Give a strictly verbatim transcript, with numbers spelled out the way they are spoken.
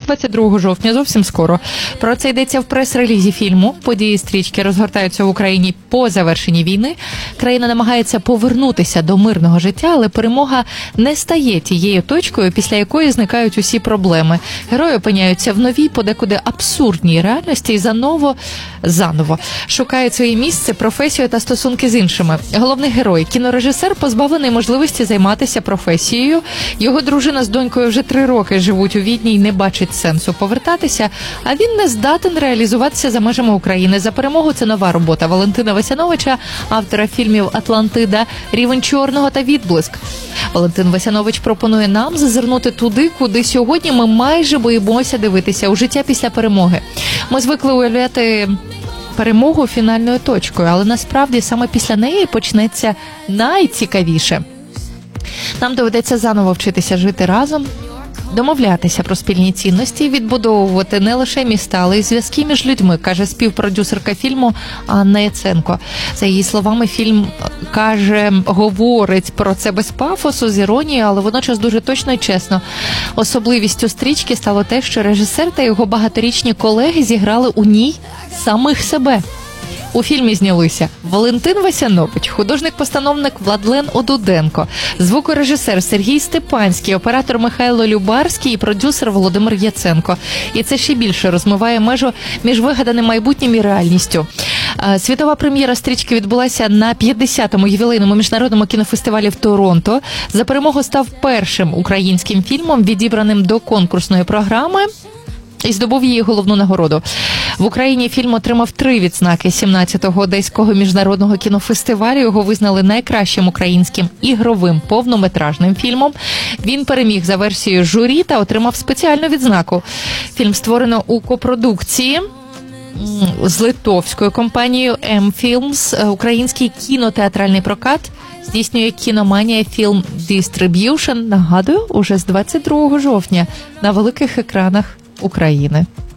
двадцять другого жовтня, зовсім скоро. Про це йдеться в прес-релізі фільму. Події стрічки розгортаються в Україні по завершенні війни. Країна намагається повернутися до мирного життя, але перемога не стає тією точкою, після якої зникають усі проблеми. Герої опиняються в новій, подекуди абсурдній реальності і заново, заново шукають своє місце, професію та стосунки з іншими. Головний герой – кінорежисер, позбавлений можливості займатися професією. Його дружина з донькою вже три роки живуть у Відні і не бачить сенсу повертатися, а він не здатен реалізуватися за межами України. За перемогу – це нова робота Валентина Васяновича, автора фільмів «Атлантида», «Рівень чорного» та «Відблиск». Валентин Васянович пропонує нам зазирнути туди, куди сьогодні ми майже боїмося дивитися – у життя після перемоги. Ми звикли уявляти перемогу фінальною точкою, але насправді саме після неї почнеться найцікавіше. Нам доведеться заново вчитися жити разом, домовлятися про спільні цінності, відбудовувати не лише міста, але й зв'язки між людьми, каже співпродюсерка фільму Анна Яценко. За її словами, фільм каже, говорить про це без пафосу, з іронією, але водночас дуже точно і чесно. Особливістю стрічки стало те, що режисер та його багаторічні колеги зіграли у ній самих себе. У фільмі знялися Валентин Васянович, художник-постановник Владлен Одуденко, звукорежисер Сергій Степанський, оператор Михайло Любарський і продюсер Володимир Яценко. І це ще більше розмиває межу між вигаданим майбутнім і реальністю. Світова прем'єра стрічки відбулася на п'ятдесятому ювілейному міжнародному кінофестивалі в Торонто. За перемогу став першим українським фільмом, відібраним до конкурсної програми, і здобув її головну нагороду. В Україні фільм отримав три відзнаки сімнадцятого Одеського міжнародного кінофестивалю. Його визнали найкращим українським ігровим повнометражним фільмом. Він переміг за версією журі та отримав спеціальну відзнаку. Фільм створено у копродукції з литовською компанією M-Films. Український кінотеатральний прокат здійснює кіноманія Film Distribution. Нагадую, уже з двадцять другого жовтня на великих екранах України.